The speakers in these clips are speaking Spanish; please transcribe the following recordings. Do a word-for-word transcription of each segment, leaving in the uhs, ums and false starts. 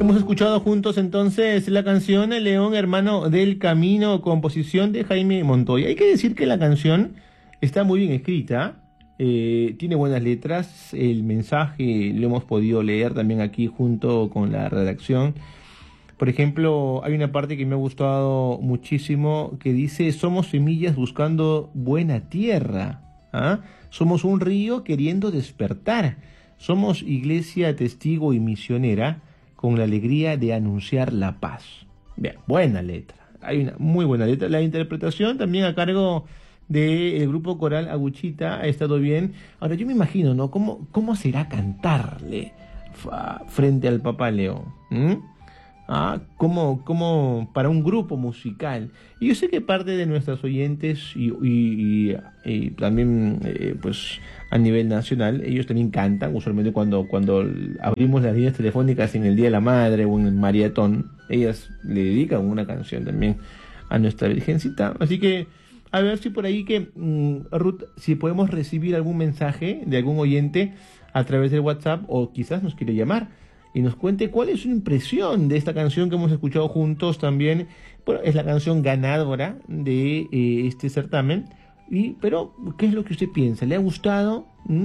Hemos escuchado juntos entonces la canción El León, hermano del camino, composición de Jaime Montoya. Hay que decir que la canción está muy bien escrita, eh, tiene buenas letras, el mensaje lo hemos podido leer también aquí junto con la redacción. Por ejemplo, hay una parte que me ha gustado muchísimo que dice: somos semillas buscando buena tierra, ¿ah? Somos un río queriendo despertar, somos iglesia, testigo y misionera, con la alegría de anunciar la paz. Bien, buena letra. Hay una muy buena letra. La interpretación también a cargo del grupo coral Aguchita ha estado bien. Ahora yo me imagino, ¿no? ¿Cómo, cómo será cantarle fa, frente al Papa León? ¿Mm? Ah, como, como para un grupo musical. Y yo sé que parte de nuestros oyentes y, y, y, y también eh, pues a nivel nacional, ellos también cantan, usualmente cuando, cuando abrimos las líneas telefónicas en el Día de la Madre o en el Maratón, ellas le dedican una canción también a nuestra Virgencita. Así que a ver si por ahí que, mm, Ruth, si podemos recibir algún mensaje de algún oyente a través del WhatsApp, o quizás nos quiere llamar y nos cuente cuál es su impresión de esta canción que hemos escuchado juntos también. Bueno, es la canción ganadora de eh, este certamen. Y, pero, ¿qué es lo que usted piensa? ¿Le ha gustado? ¿Mm?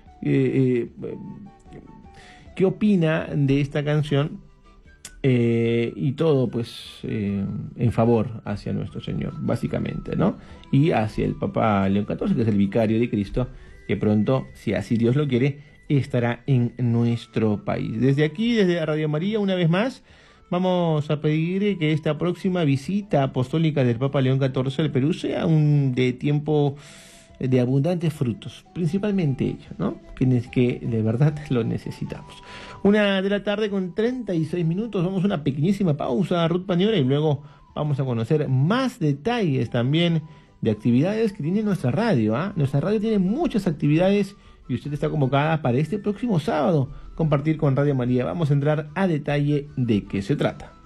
Eh, eh, ¿Qué opina de esta canción? Eh, y todo, pues, eh, en favor hacia nuestro Señor, básicamente, ¿no? Y hacia el Papa León catorce, que es el vicario de Cristo, que pronto, si así Dios lo quiere, estará en nuestro país. Desde aquí, desde Radio María, una vez más, vamos a pedir que esta próxima visita apostólica del Papa León catorce al Perú sea un de tiempo de abundantes frutos, principalmente ellos, ¿no? Quienes que de verdad lo necesitamos. Una de la tarde con treinta y seis minutos, vamos a una pequeñísima pausa, Ruth Paniora, y luego vamos a conocer más detalles también de actividades que tiene nuestra radio, ¿ah? Nuestra radio tiene muchas actividades y usted está convocada para este próximo sábado compartir con Radio María. Vamos a entrar a detalle de qué se trata.